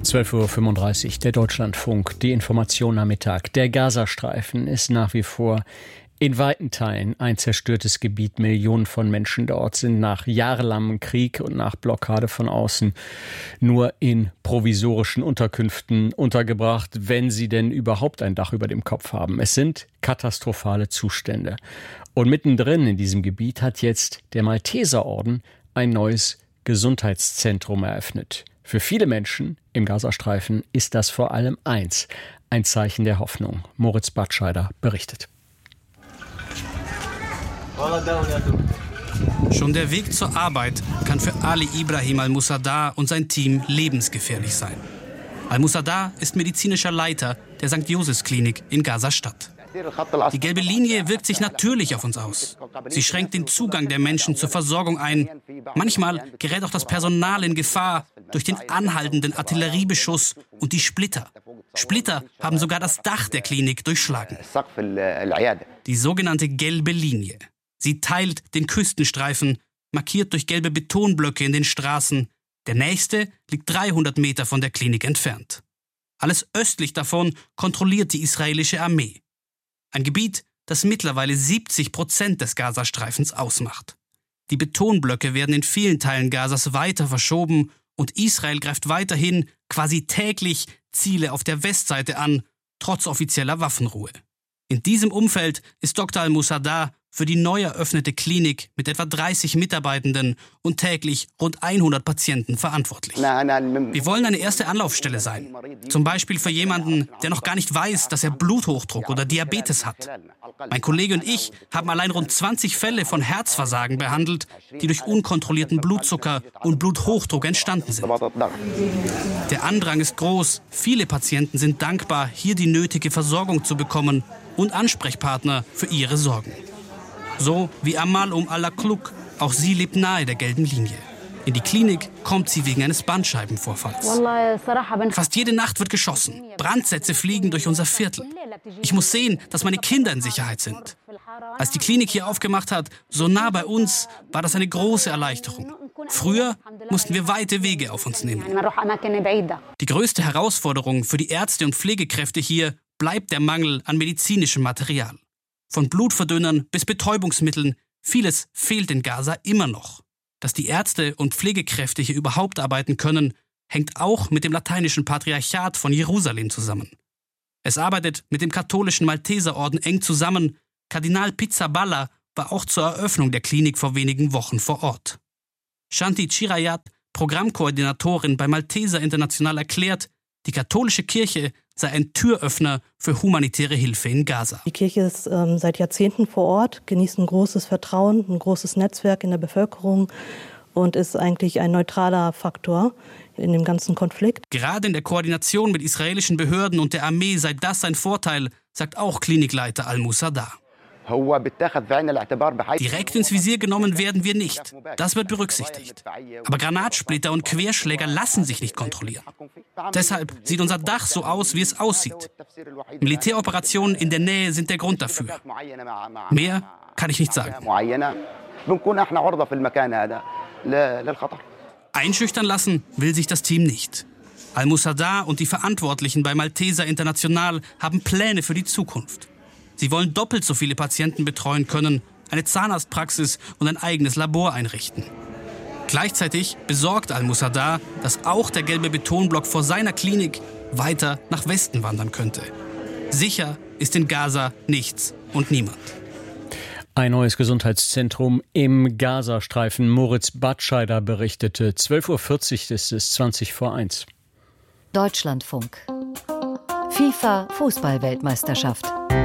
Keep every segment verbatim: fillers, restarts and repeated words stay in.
zwölf Uhr fünfunddreißig, der Deutschlandfunk, die Information am Mittag. Der Gazastreifen ist nach wie vor in weiten Teilen ein zerstörtes Gebiet. Millionen von Menschen dort sind nach jahrelangem Krieg und nach Blockade von außen nur in provisorischen Unterkünften untergebracht, wenn sie denn überhaupt ein Dach über dem Kopf haben. Es sind katastrophale Zustände. Und mittendrin in diesem Gebiet hat jetzt der Malteserorden ein neues Gesundheitszentrum eröffnet. Für viele Menschen im Gazastreifen ist das vor allem eins, ein Zeichen der Hoffnung. Moritz Batscheider berichtet. Schon der Weg zur Arbeit kann für Ali Ibrahim al-Musadar und sein Team lebensgefährlich sein. Al-Musadar ist medizinischer Leiter der Sankt Josephs Klinik in Gaza-Stadt. Die gelbe Linie wirkt sich natürlich auf uns aus. Sie schränkt den Zugang der Menschen zur Versorgung ein. Manchmal gerät auch das Personal in Gefahr durch den anhaltenden Artilleriebeschuss und die Splitter. Splitter haben sogar das Dach der Klinik durchschlagen. Die sogenannte gelbe Linie. Sie teilt den Küstenstreifen, markiert durch gelbe Betonblöcke in den Straßen. Der nächste liegt dreihundert Meter von der Klinik entfernt. Alles östlich davon kontrolliert die israelische Armee. Ein Gebiet, das mittlerweile siebzig Prozent des Gazastreifens ausmacht. Die Betonblöcke werden in vielen Teilen Gazas weiter verschoben und Israel greift weiterhin quasi täglich Ziele auf der Westseite an, trotz offizieller Waffenruhe. In diesem Umfeld ist Doktor al-Musadar für die neu eröffnete Klinik mit etwa dreißig Mitarbeitenden und täglich rund hundert Patienten verantwortlich. Wir wollen eine erste Anlaufstelle sein. Zum Beispiel für jemanden, der noch gar nicht weiß, dass er Bluthochdruck oder Diabetes hat. Mein Kollege und ich haben allein rund zwanzig Fälle von Herzversagen behandelt, die durch unkontrollierten Blutzucker und Bluthochdruck entstanden sind. Der Andrang ist groß. Viele Patienten sind dankbar, hier die nötige Versorgung zu bekommen und Ansprechpartner für ihre Sorgen. So wie Amal Um al-Akluk, auch sie lebt nahe der gelben Linie. In die Klinik kommt sie wegen eines Bandscheibenvorfalls. Fast jede Nacht wird geschossen. Brandsätze fliegen durch unser Viertel. Ich muss sehen, dass meine Kinder in Sicherheit sind. Als die Klinik hier aufgemacht hat, so nah bei uns, war das eine große Erleichterung. Früher mussten wir weite Wege auf uns nehmen. Die größte Herausforderung für die Ärzte und Pflegekräfte hier bleibt der Mangel an medizinischem Material. Von Blutverdünnern bis Betäubungsmitteln, vieles fehlt in Gaza immer noch. Dass die Ärzte und Pflegekräfte hier überhaupt arbeiten können, hängt auch mit dem lateinischen Patriarchat von Jerusalem zusammen. Es arbeitet mit dem katholischen Malteserorden eng zusammen. Kardinal Pizzaballa war auch zur Eröffnung der Klinik vor wenigen Wochen vor Ort. Shanti Chirayat, Programmkoordinatorin bei Malteser International, erklärt, die katholische Kirche sei ein Türöffner für humanitäre Hilfe in Gaza. Die Kirche ist ähm, seit Jahrzehnten vor Ort, genießt ein großes Vertrauen, ein großes Netzwerk in der Bevölkerung und ist eigentlich ein neutraler Faktor in dem ganzen Konflikt. Gerade in der Koordination mit israelischen Behörden und der Armee sei das ein Vorteil, sagt auch Klinikleiter al-Musadar. Direkt ins Visier genommen werden wir nicht. Das wird berücksichtigt. Aber Granatsplitter und Querschläger lassen sich nicht kontrollieren. Deshalb sieht unser Dach so aus, wie es aussieht. Militäroperationen in der Nähe sind der Grund dafür. Mehr kann ich nicht sagen. Einschüchtern lassen will sich das Team nicht. Al-Musadar und die Verantwortlichen bei Malteser International haben Pläne für die Zukunft. Sie wollen doppelt so viele Patienten betreuen können, eine Zahnarztpraxis und ein eigenes Labor einrichten. Gleichzeitig besorgt al-Musadar, dass auch der gelbe Betonblock vor seiner Klinik weiter nach Westen wandern könnte. Sicher ist in Gaza nichts und niemand. Ein neues Gesundheitszentrum im Gazastreifen. Moritz Batscheider berichtete. zwölf Uhr vierzig ist es, zwanzig vor eins. Deutschlandfunk. FIFA Fußball-Weltmeisterschaft.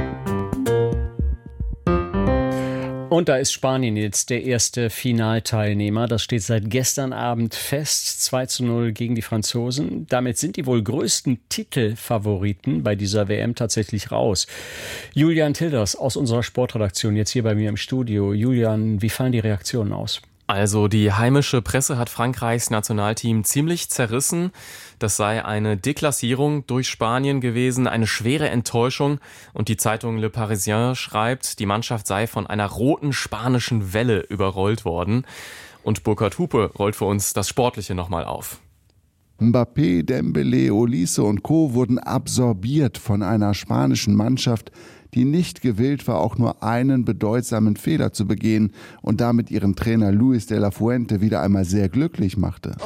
Und da ist Spanien jetzt der erste Finalteilnehmer. Das steht seit gestern Abend fest. zwei zu null gegen die Franzosen. Damit sind die wohl größten Titelfavoriten bei dieser W M tatsächlich raus. Julian Tilders aus unserer Sportredaktion jetzt hier bei mir im Studio. Julian, wie fallen die Reaktionen aus? Also die heimische Presse hat Frankreichs Nationalteam ziemlich zerrissen. Das sei eine Deklassierung durch Spanien gewesen, eine schwere Enttäuschung. Und die Zeitung Le Parisien schreibt, die Mannschaft sei von einer roten spanischen Welle überrollt worden. Und Burkhard Hupe rollt für uns das Sportliche nochmal auf. Mbappé, Dembélé, Olise und Co. wurden absorbiert von einer spanischen Mannschaft, die nicht gewillt war, auch nur einen bedeutsamen Fehler zu begehen und damit ihren Trainer Luis de la Fuente wieder einmal sehr glücklich machte.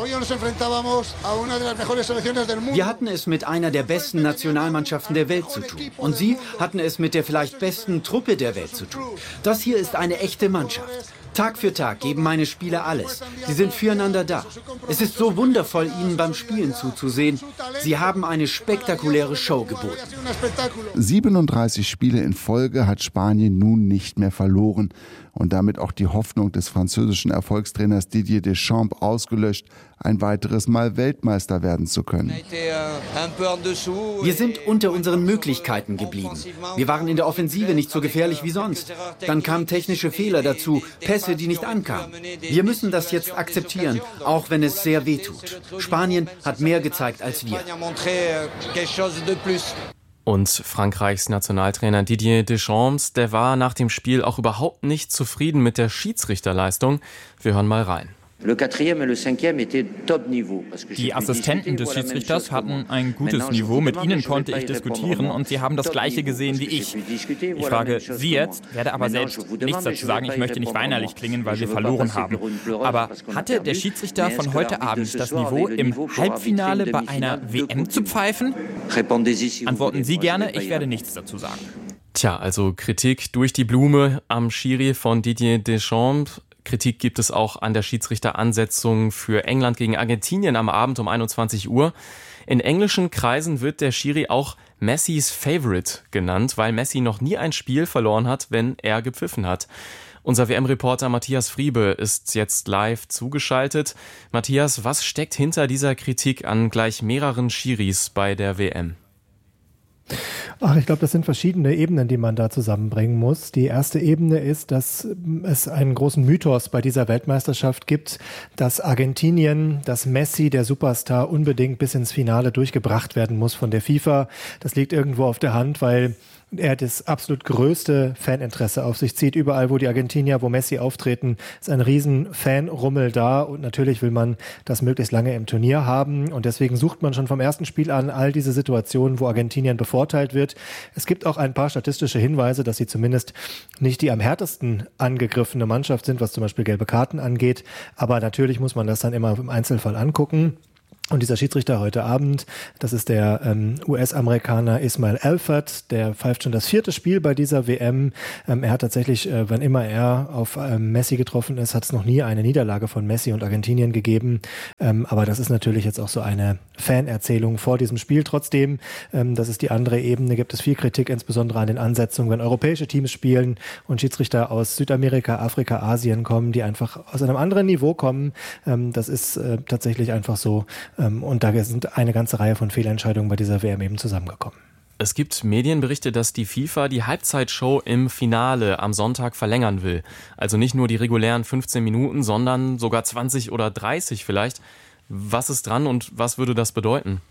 Wir hatten es mit einer der besten Nationalmannschaften der Welt zu tun. Und sie hatten es mit der vielleicht besten Truppe der Welt zu tun. Das hier ist eine echte Mannschaft. Tag für Tag geben meine Spieler alles. Sie sind füreinander da. Es ist so wundervoll, ihnen beim Spielen zuzusehen. Sie haben eine spektakuläre Show geboten. siebenunddreißig Spiele in Folge hat Spanien nun nicht mehr verloren und damit auch die Hoffnung des französischen Erfolgstrainers Didier Deschamps ausgelöscht, ein weiteres Mal Weltmeister werden zu können. Wir sind unter unseren Möglichkeiten geblieben. Wir waren in der Offensive nicht so gefährlich wie sonst. Dann kamen technische Fehler dazu, Pässe, die nicht ankamen. Wir müssen das jetzt akzeptieren, auch wenn es sehr weh tut. Spanien hat mehr gezeigt als wir. Und Frankreichs Nationaltrainer Didier Deschamps, der war nach dem Spiel auch überhaupt nicht zufrieden mit der Schiedsrichterleistung. Wir hören mal rein. Die Assistenten des Schiedsrichters hatten ein gutes Niveau, mit ihnen konnte ich diskutieren und sie haben das Gleiche gesehen wie ich. Ich frage Sie jetzt, werde aber selbst nichts dazu sagen, ich möchte nicht weinerlich klingen, weil wir verloren haben. Aber hatte der Schiedsrichter von heute Abend das Niveau, im Halbfinale bei einer W M zu pfeifen? Antworten Sie gerne, ich werde nichts dazu sagen. Tja, also Kritik durch die Blume am Schiri von Didier Deschamps. Kritik gibt es auch an der Schiedsrichteransetzung für England gegen Argentinien am Abend um einundzwanzig Uhr. In englischen Kreisen wird der Schiri auch Messis Favorite genannt, weil Messi noch nie ein Spiel verloren hat, wenn er gepfiffen hat. Unser W M-Reporter Matthias Friebe ist jetzt live zugeschaltet. Matthias, was steckt hinter dieser Kritik an gleich mehreren Schiris bei der W M? Ach, ich glaube, das sind verschiedene Ebenen, die man da zusammenbringen muss. Die erste Ebene ist, dass es einen großen Mythos bei dieser Weltmeisterschaft gibt, dass Argentinien, dass Messi, der Superstar, unbedingt bis ins Finale durchgebracht werden muss von der FIFA. Das liegt irgendwo auf der Hand, weil er das absolut größte Faninteresse auf sich zieht. Überall, wo die Argentinier, wo Messi auftreten, ist ein riesen Fanrummel da und natürlich will man das möglichst lange im Turnier haben und deswegen sucht man schon vom ersten Spiel an all diese Situationen, wo Argentinien bevorteilt wird. Es gibt auch ein paar statistische Hinweise, dass sie zumindest nicht die am härtesten angegriffene Mannschaft sind, was zum Beispiel gelbe Karten angeht, aber natürlich muss man das dann immer im Einzelfall angucken. Und dieser Schiedsrichter heute Abend, das ist der ähm, U S-Amerikaner Ismail Elfert, der pfeift schon das vierte Spiel bei dieser W M. Ähm, er hat tatsächlich, äh, wann immer er auf ähm, Messi getroffen ist, hat es noch nie eine Niederlage von Messi und Argentinien gegeben. Ähm, aber das ist natürlich jetzt auch so eine Fanerzählung vor diesem Spiel. Trotzdem, ähm, das ist die andere Ebene, gibt es viel Kritik, insbesondere an den Ansetzungen, wenn europäische Teams spielen und Schiedsrichter aus Südamerika, Afrika, Asien kommen, die einfach aus einem anderen Niveau kommen. Ähm, das ist äh, tatsächlich einfach so. Und da sind eine ganze Reihe von Fehlentscheidungen bei dieser W M eben zusammengekommen. Es gibt Medienberichte, dass die FIFA die Halbzeitshow im Finale am Sonntag verlängern will. Also nicht nur die regulären fünfzehn Minuten, sondern sogar zwanzig oder dreißig vielleicht. Was ist dran und was würde das bedeuten?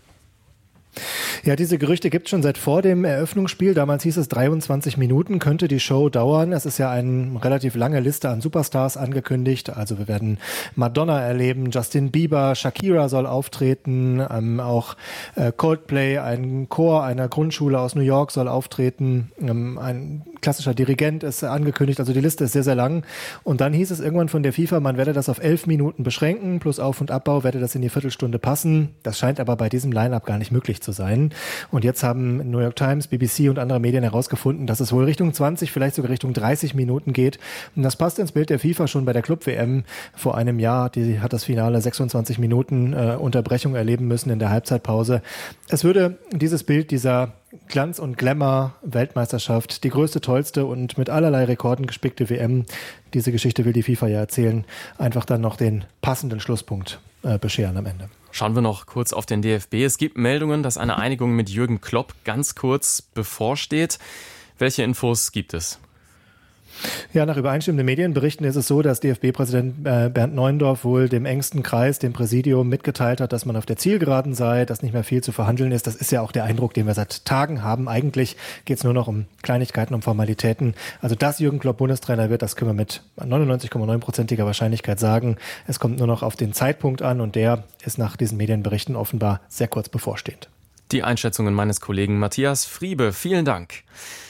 Ja, diese Gerüchte gibt es schon seit vor dem Eröffnungsspiel. Damals hieß es, dreiundzwanzig Minuten könnte die Show dauern. Es ist ja eine relativ lange Liste an Superstars angekündigt. Also wir werden Madonna erleben, Justin Bieber, Shakira soll auftreten, ähm, auch äh, Coldplay, ein Chor einer Grundschule aus New York soll auftreten, ähm, ein klassischer Dirigent ist angekündigt. Also die Liste ist sehr, sehr lang. Und dann hieß es irgendwann von der FIFA, man werde das auf elf Minuten beschränken, plus Auf- und Abbau werde das in die Viertelstunde passen. Das scheint aber bei diesem Line-Up gar nicht möglich zu sein. Und jetzt haben New York Times, B B C und andere Medien herausgefunden, dass es wohl Richtung zwanzig, vielleicht sogar Richtung dreißig Minuten geht. Und das passt ins Bild der FIFA schon bei der Club-W M vor einem Jahr. Die hat das Finale sechsundzwanzig Minuten äh, Unterbrechung erleben müssen in der Halbzeitpause. Es würde dieses Bild dieser Glanz- und Glamour-Weltmeisterschaft, die größte, tollste und mit allerlei Rekorden gespickte W M, diese Geschichte will die FIFA ja erzählen, einfach dann noch den passenden Schlusspunkt äh, bescheren am Ende. Schauen wir noch kurz auf den D F B. Es gibt Meldungen, dass eine Einigung mit Jürgen Klopp ganz kurz bevorsteht. Welche Infos gibt es? Ja, nach übereinstimmenden Medienberichten ist es so, dass D F B-Präsident Bernd Neuendorf wohl dem engsten Kreis, dem Präsidium, mitgeteilt hat, dass man auf der Zielgeraden sei, dass nicht mehr viel zu verhandeln ist. Das ist ja auch der Eindruck, den wir seit Tagen haben. Eigentlich geht es nur noch um Kleinigkeiten, um Formalitäten. Also, dass Jürgen Klopp Bundestrainer wird, das können wir mit neunundneunzig Komma neun prozentiger Wahrscheinlichkeit sagen. Es kommt nur noch auf den Zeitpunkt an und der ist nach diesen Medienberichten offenbar sehr kurz bevorstehend. Die Einschätzungen meines Kollegen Matthias Friebe. Vielen Dank.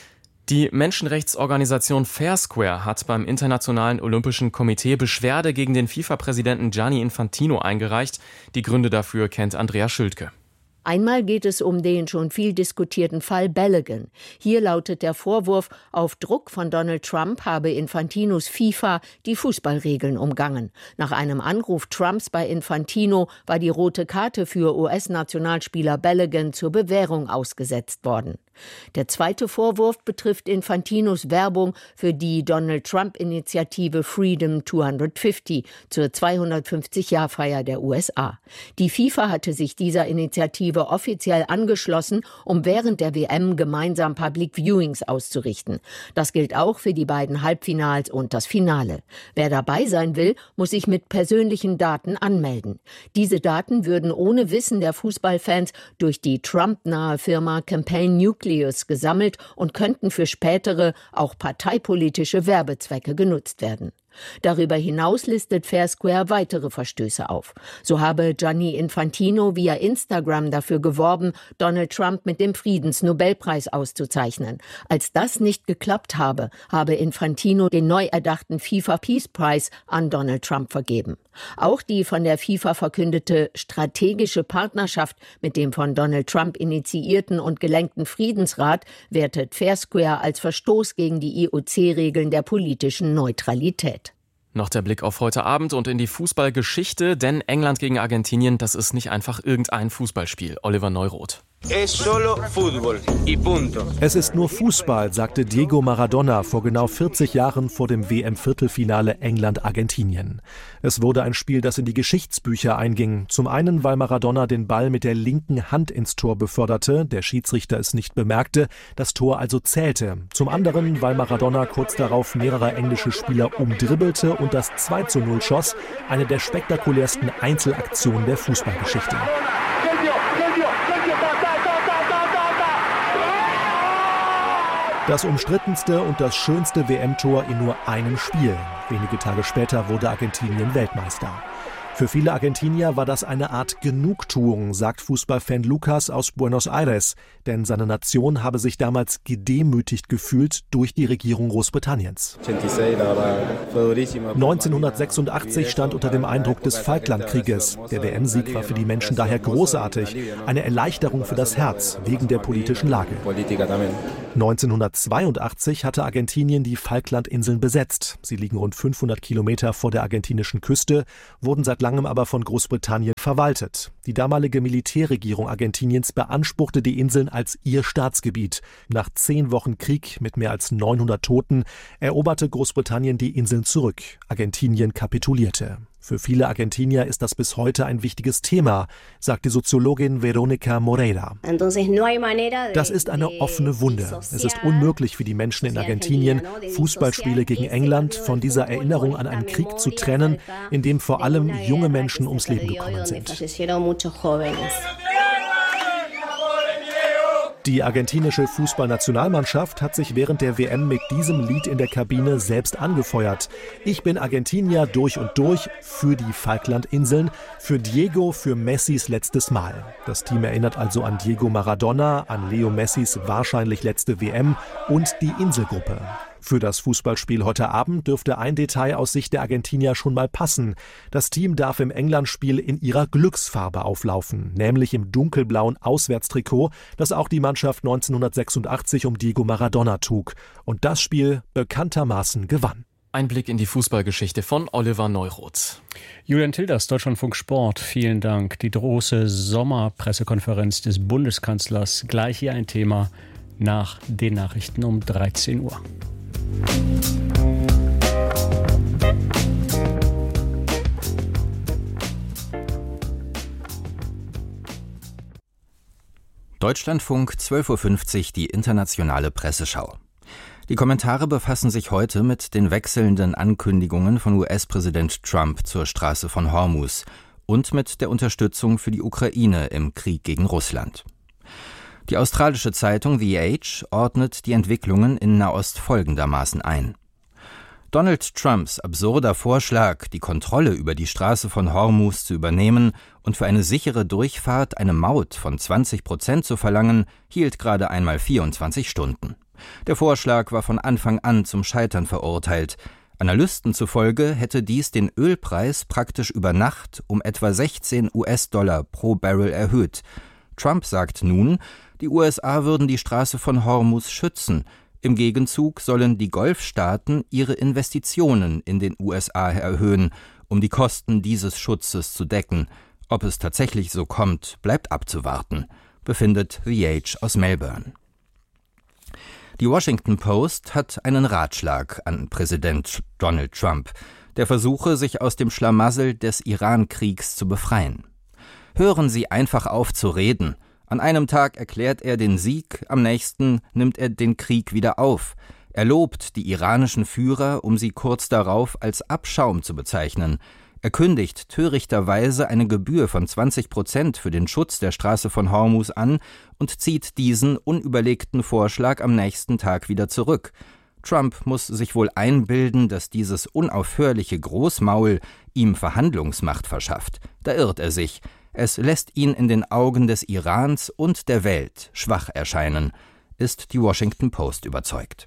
Die Menschenrechtsorganisation Fair Square hat beim Internationalen Olympischen Komitee Beschwerde gegen den FIFA-Präsidenten Gianni Infantino eingereicht. Die Gründe dafür kennt Andrea Schildke. Einmal geht es um den schon viel diskutierten Fall Balogun. Hier lautet der Vorwurf, auf Druck von Donald Trump habe Infantinos FIFA die Fußballregeln umgangen. Nach einem Anruf Trumps bei Infantino war die rote Karte für U S-Nationalspieler Balogun zur Bewährung ausgesetzt worden. Der zweite Vorwurf betrifft Infantinos Werbung für die Donald-Trump-Initiative Freedom zweihundertfünfzig zur zweihundertfünfzig-Jahr-Feier der U S A. Die FIFA hatte sich dieser Initiative offiziell angeschlossen, um während der W M gemeinsam Public Viewings auszurichten. Das gilt auch für die beiden Halbfinals und das Finale. Wer dabei sein will, muss sich mit persönlichen Daten anmelden. Diese Daten würden ohne Wissen der Fußballfans durch die Trump-nahe Firma Campaign Nucleus gesammelt und könnten für spätere, auch parteipolitische Werbezwecke genutzt werden. Darüber hinaus listet Fair Square weitere Verstöße auf. So habe Gianni Infantino via Instagram dafür geworben, Donald Trump mit dem Friedensnobelpreis auszuzeichnen. Als das nicht geklappt habe, habe Infantino den neu erdachten FIFA Peace Prize an Donald Trump vergeben. Auch die von der FIFA verkündete strategische Partnerschaft mit dem von Donald Trump initiierten und gelenkten Friedensrat wertet Fair Square als Verstoß gegen die I O C-Regeln der politischen Neutralität. Noch der Blick auf heute Abend und in die Fußballgeschichte, denn England gegen Argentinien, das ist nicht einfach irgendein Fußballspiel. Oliver Neuroth. Es ist nur Fußball, sagte Diego Maradona vor genau vierzig Jahren vor dem W M-Viertelfinale England-Argentinien. Es wurde ein Spiel, das in die Geschichtsbücher einging. Zum einen, weil Maradona den Ball mit der linken Hand ins Tor beförderte, der Schiedsrichter es nicht bemerkte, das Tor also zählte. Zum anderen, weil Maradona kurz darauf mehrere englische Spieler umdribbelte und das zwei zu null schoss, eine der spektakulärsten Einzelaktionen der Fußballgeschichte. Das umstrittenste und das schönste W M-Tor in nur einem Spiel. Wenige Tage später wurde Argentinien Weltmeister. Für viele Argentinier war das eine Art Genugtuung, sagt Fußballfan Lucas aus Buenos Aires, denn seine Nation habe sich damals gedemütigt gefühlt durch die Regierung Großbritanniens. neunzehnhundertsechsundachtzig stand unter dem Eindruck des Falklandkrieges. Der W M-Sieg war für die Menschen daher großartig, eine Erleichterung für das Herz wegen der politischen Lage. neunzehnhundertzweiundachtzig hatte Argentinien die Falklandinseln besetzt. Sie liegen rund fünfhundert Kilometer vor der argentinischen Küste, wurden seit langem aber von Großbritannien verwaltet. Die damalige Militärregierung Argentiniens beanspruchte die Inseln als ihr Staatsgebiet. Nach zehn Wochen Krieg mit mehr als neunhundert Toten eroberte Großbritannien die Inseln zurück. Argentinien kapitulierte. Für viele Argentinier ist das bis heute ein wichtiges Thema, sagt die Soziologin Veronica Moreira. Das ist eine offene Wunde. Es ist unmöglich für die Menschen in Argentinien, Fußballspiele gegen England von dieser Erinnerung an einen Krieg zu trennen, in dem vor allem junge Menschen ums Leben gekommen sind. Die argentinische Fußballnationalmannschaft hat sich während der W M mit diesem Lied in der Kabine selbst angefeuert. Ich bin Argentinier durch und durch, für die Falklandinseln, für Diego, für Messis letztes Mal. Das Team erinnert also an Diego Maradona, an Leo Messis wahrscheinlich letzte W M und die Inselgruppe. Für das Fußballspiel heute Abend dürfte ein Detail aus Sicht der Argentinier schon mal passen. Das Team darf im England-Spiel in ihrer Glücksfarbe auflaufen, nämlich im dunkelblauen Auswärtstrikot, das auch die Mannschaft neunzehnhundertsechsundachtzig um Diego Maradona trug und das Spiel bekanntermaßen gewann. Ein Blick in die Fußballgeschichte von Oliver Neuroth. Julian Tilders, Deutschlandfunk Sport, vielen Dank. Die große Sommerpressekonferenz des Bundeskanzlers, gleich hier ein Thema nach den Nachrichten um dreizehn Uhr. Deutschlandfunk zwölf Uhr fünfzig, die internationale Presseschau. Die Kommentare befassen sich heute mit den wechselnden Ankündigungen von U S-Präsident Trump zur Straße von Hormuz und mit der Unterstützung für die Ukraine im Krieg gegen Russland. Die australische Zeitung The Age ordnet die Entwicklungen in Nahost folgendermaßen ein. Donald Trumps absurder Vorschlag, die Kontrolle über die Straße von Hormuz zu übernehmen und für eine sichere Durchfahrt eine Maut von zwanzig Prozent zu verlangen, hielt gerade einmal vierundzwanzig Stunden. Der Vorschlag war von Anfang an zum Scheitern verurteilt. Analysten zufolge hätte dies den Ölpreis praktisch über Nacht um etwa sechzehn US-Dollar pro Barrel erhöht. Trump sagt nun, die U S A würden die Straße von Hormuz schützen. Im Gegenzug sollen die Golfstaaten ihre Investitionen in den U S A erhöhen, um die Kosten dieses Schutzes zu decken. Ob es tatsächlich so kommt, bleibt abzuwarten, befindet The Age aus Melbourne. Die Washington Post hat einen Ratschlag an Präsident Donald Trump, der versuche, sich aus dem Schlamassel des Iran-Kriegs zu befreien. Hören Sie einfach auf zu reden. An einem Tag erklärt er den Sieg, am nächsten nimmt er den Krieg wieder auf. Er lobt die iranischen Führer, um sie kurz darauf als Abschaum zu bezeichnen. Er kündigt törichterweise eine Gebühr von zwanzig Prozent für den Schutz der Straße von Hormuz an und zieht diesen unüberlegten Vorschlag am nächsten Tag wieder zurück. Trump muss sich wohl einbilden, dass dieses unaufhörliche Großmaul ihm Verhandlungsmacht verschafft. Da irrt er sich. Es lässt ihn in den Augen des Irans und der Welt schwach erscheinen, ist die Washington Post überzeugt.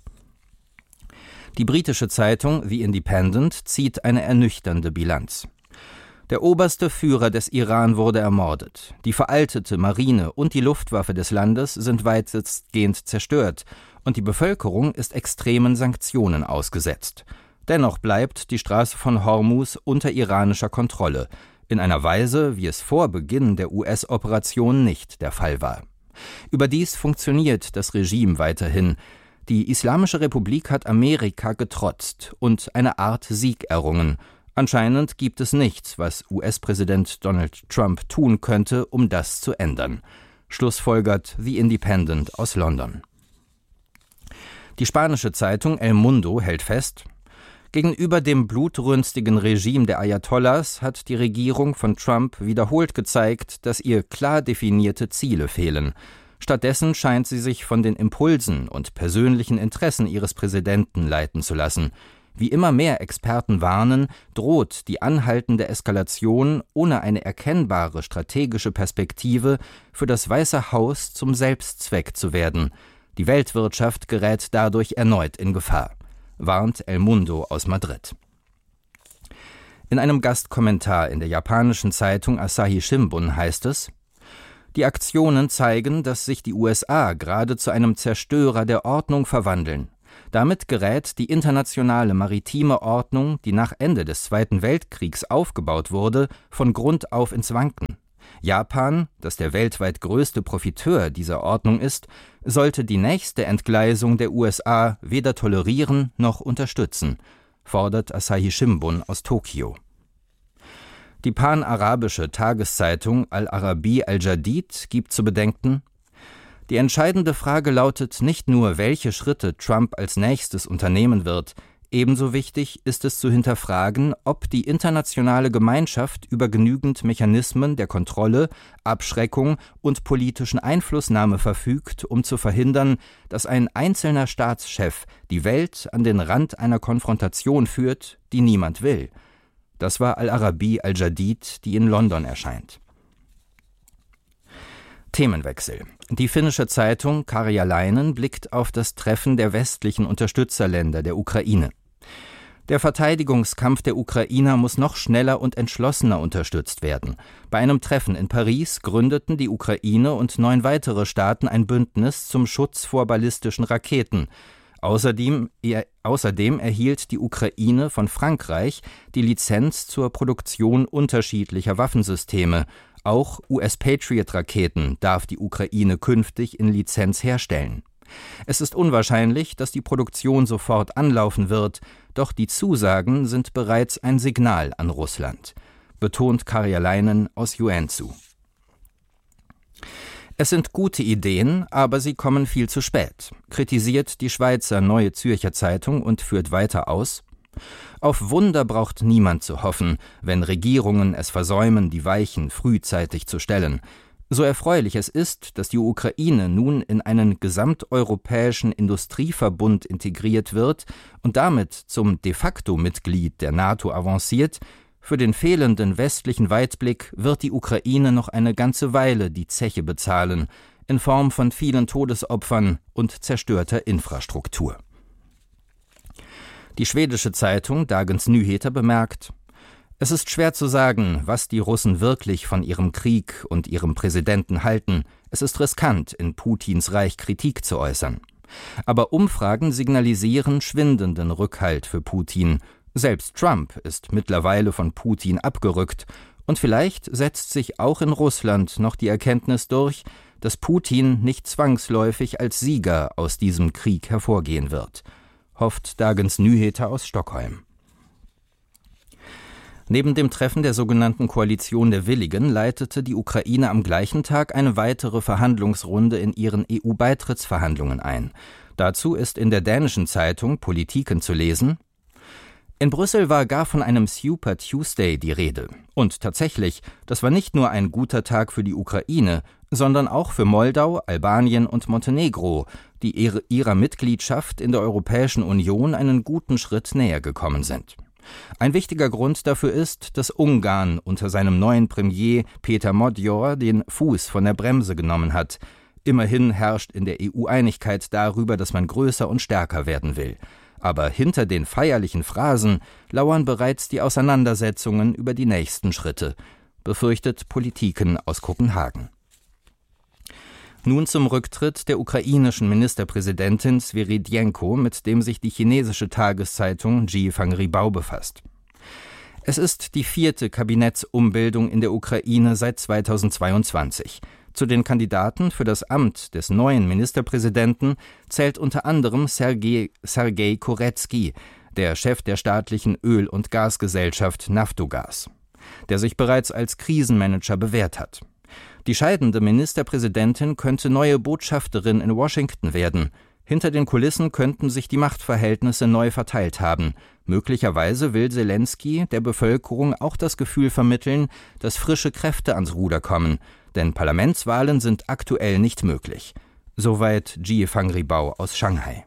Die britische Zeitung The Independent zieht eine ernüchternde Bilanz. Der oberste Führer des Iran wurde ermordet. Die veraltete Marine und die Luftwaffe des Landes sind weitestgehend zerstört und die Bevölkerung ist extremen Sanktionen ausgesetzt. Dennoch bleibt die Straße von Hormuz unter iranischer Kontrolle, in einer Weise, wie es vor Beginn der U S-Operation nicht der Fall war. Überdies funktioniert das Regime weiterhin. Die Islamische Republik hat Amerika getrotzt und eine Art Sieg errungen. Anscheinend gibt es nichts, was U S-Präsident Donald Trump tun könnte, um das zu ändern. Schlussfolgert The Independent aus London. Die spanische Zeitung El Mundo hält fest: Gegenüber dem blutrünstigen Regime der Ayatollahs hat die Regierung von Trump wiederholt gezeigt, dass ihr klar definierte Ziele fehlen. Stattdessen scheint sie sich von den Impulsen und persönlichen Interessen ihres Präsidenten leiten zu lassen. Wie immer mehr Experten warnen, droht die anhaltende Eskalation ohne eine erkennbare strategische Perspektive für das Weiße Haus zum Selbstzweck zu werden. Die Weltwirtschaft gerät dadurch erneut in Gefahr, warnt El Mundo aus Madrid. In einem Gastkommentar in der japanischen Zeitung Asahi Shimbun heißt es: Die Aktionen zeigen, dass sich die U S A gerade zu einem Zerstörer der Ordnung verwandeln. Damit gerät die internationale maritime Ordnung, die nach Ende des Zweiten Weltkriegs aufgebaut wurde, von Grund auf ins Wanken. Japan, das der weltweit größte Profiteur dieser Ordnung ist, sollte die nächste Entgleisung der U S A weder tolerieren noch unterstützen, fordert Asahi Shimbun aus Tokio. Die panarabische Tageszeitung Al-Arabi Al-Jadid gibt zu bedenken: Die entscheidende Frage lautet nicht nur, welche Schritte Trump als nächstes unternehmen wird. Ebenso wichtig ist es zu hinterfragen, ob die internationale Gemeinschaft über genügend Mechanismen der Kontrolle, Abschreckung und politischen Einflussnahme verfügt, um zu verhindern, dass ein einzelner Staatschef die Welt an den Rand einer Konfrontation führt, die niemand will. Das war Al-Arabi Al-Jadid, die in London erscheint. Themenwechsel. Die finnische Zeitung Karjalainen blickt auf das Treffen der westlichen Unterstützerländer der Ukraine. Der Verteidigungskampf der Ukrainer muss noch schneller und entschlossener unterstützt werden. Bei einem Treffen in Paris gründeten die Ukraine und neun weitere Staaten ein Bündnis zum Schutz vor ballistischen Raketen. Außerdem, er, außerdem erhielt die Ukraine von Frankreich die Lizenz zur Produktion unterschiedlicher Waffensysteme. Auch U S-Patriot-Raketen darf die Ukraine künftig in Lizenz herstellen. Es ist unwahrscheinlich, dass die Produktion sofort anlaufen wird, doch die Zusagen sind bereits ein Signal an Russland, betont Karjalainen aus Joensuu. Es sind gute Ideen, aber sie kommen viel zu spät, kritisiert die Schweizer Neue Zürcher Zeitung und führt weiter aus: Auf Wunder braucht niemand zu hoffen, wenn Regierungen es versäumen, die Weichen frühzeitig zu stellen. So erfreulich es ist, dass die Ukraine nun in einen gesamteuropäischen Industrieverbund integriert wird und damit zum de facto Mitglied der NATO avanciert, für den fehlenden westlichen Weitblick wird die Ukraine noch eine ganze Weile die Zeche bezahlen, in Form von vielen Todesopfern und zerstörter Infrastruktur. Die schwedische Zeitung Dagens Nyheter bemerkt: Es ist schwer zu sagen, was die Russen wirklich von ihrem Krieg und ihrem Präsidenten halten. Es ist riskant, in Putins Reich Kritik zu äußern. Aber Umfragen signalisieren schwindenden Rückhalt für Putin. Selbst Trump ist mittlerweile von Putin abgerückt. Und vielleicht setzt sich auch in Russland noch die Erkenntnis durch, dass Putin nicht zwangsläufig als Sieger aus diesem Krieg hervorgehen wird, hofft Dagens Nyheter aus Stockholm. Neben dem Treffen der sogenannten Koalition der Willigen leitete die Ukraine am gleichen Tag eine weitere Verhandlungsrunde in ihren E U-Beitrittsverhandlungen ein. Dazu ist in der dänischen Zeitung Politiken zu lesen: In Brüssel war gar von einem Super Tuesday die Rede. Und tatsächlich, das war nicht nur ein guter Tag für die Ukraine, sondern auch für Moldau, Albanien und Montenegro, die ihrer Mitgliedschaft in der Europäischen Union einen guten Schritt näher gekommen sind. Ein wichtiger Grund dafür ist, dass Ungarn unter seinem neuen Premier Peter Modjor den Fuß von der Bremse genommen hat. Immerhin herrscht in der E U Einigkeit darüber, dass man größer und stärker werden will. Aber hinter den feierlichen Phrasen lauern bereits die Auseinandersetzungen über die nächsten Schritte, befürchtet Politiken aus Kopenhagen. Nun zum Rücktritt der ukrainischen Ministerpräsidentin Sviridenko, mit dem sich die chinesische Tageszeitung Jiefang Ribao befasst. Es ist die vierte Kabinettsumbildung in der Ukraine seit zweitausendzweiundzwanzig. Zu den Kandidaten für das Amt des neuen Ministerpräsidenten zählt unter anderem Sergei, Sergei Koretski, der Chef der staatlichen Öl- und Gasgesellschaft Naftogaz, der sich bereits als Krisenmanager bewährt hat. Die scheidende Ministerpräsidentin könnte neue Botschafterin in Washington werden. Hinter den Kulissen könnten sich die Machtverhältnisse neu verteilt haben. Möglicherweise will Selensky der Bevölkerung auch das Gefühl vermitteln, dass frische Kräfte ans Ruder kommen. Denn Parlamentswahlen sind aktuell nicht möglich. Soweit Jiefang Ribao aus Shanghai.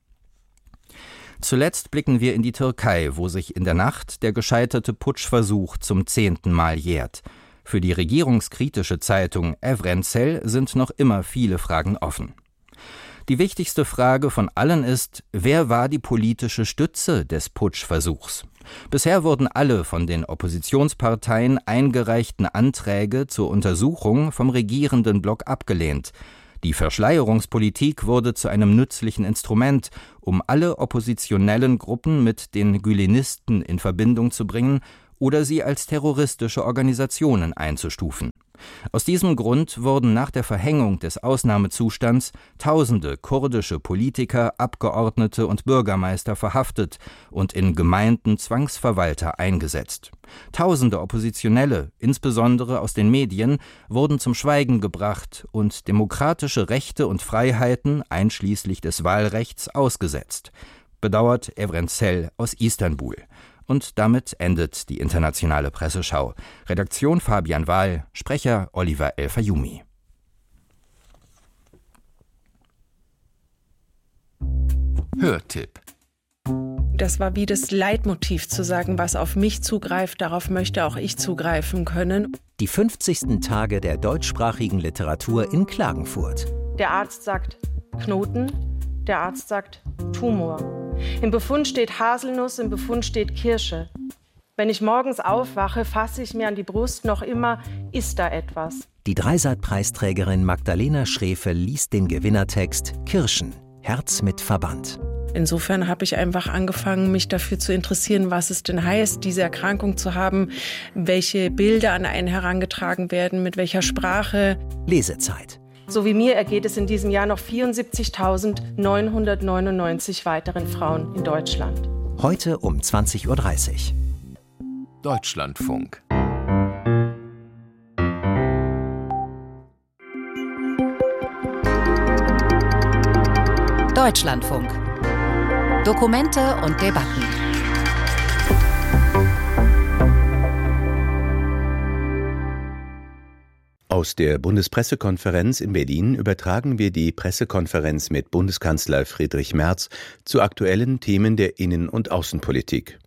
Zuletzt blicken wir in die Türkei, wo sich in der Nacht der gescheiterte Putschversuch zum zehnten Mal jährt. Für die regierungskritische Zeitung Evrensel sind noch immer viele Fragen offen. Die wichtigste Frage von allen ist, wer war die politische Stütze des Putschversuchs? Bisher wurden alle von den Oppositionsparteien eingereichten Anträge zur Untersuchung vom regierenden Block abgelehnt. Die Verschleierungspolitik wurde zu einem nützlichen Instrument, um alle oppositionellen Gruppen mit den Gülenisten in Verbindung zu bringen oder sie als terroristische Organisationen einzustufen. Aus diesem Grund wurden nach der Verhängung des Ausnahmezustands tausende kurdische Politiker, Abgeordnete und Bürgermeister verhaftet und in Gemeinden Zwangsverwalter eingesetzt. Tausende Oppositionelle, insbesondere aus den Medien, wurden zum Schweigen gebracht und demokratische Rechte und Freiheiten, einschließlich des Wahlrechts, ausgesetzt, bedauert Evrensel aus Istanbul. Und damit endet die internationale Presseschau. Redaktion Fabian Wahl, Sprecher Oliver El-Fayumi. Hörtipp. Das war wie das Leitmotiv zu sagen, was auf mich zugreift, darauf möchte auch ich zugreifen können. Die fünfzigsten Tage der deutschsprachigen Literatur in Klagenfurt. Der Arzt sagt Knoten, der Arzt sagt Tumor. Im Befund steht Haselnuss, im Befund steht Kirsche. Wenn ich morgens aufwache, fasse ich mir an die Brust, noch immer ist da etwas. Die Dreisat-Preisträgerin Magdalena Schrefe liest den Gewinnertext Kirschen, Herz mit Verband. Insofern habe ich einfach angefangen, mich dafür zu interessieren, was es denn heißt, diese Erkrankung zu haben, welche Bilder an einen herangetragen werden, mit welcher Sprache. Lesezeit. So wie mir ergeht es in diesem Jahr noch vierundsiebzigtausendneunhundertneunundneunzig weiteren Frauen in Deutschland. Heute um zwanzig Uhr dreißig. Deutschlandfunk. Deutschlandfunk. Dokumente und Debatten. Aus der Bundespressekonferenz in Berlin übertragen wir die Pressekonferenz mit Bundeskanzler Friedrich Merz zu aktuellen Themen der Innen- und Außenpolitik.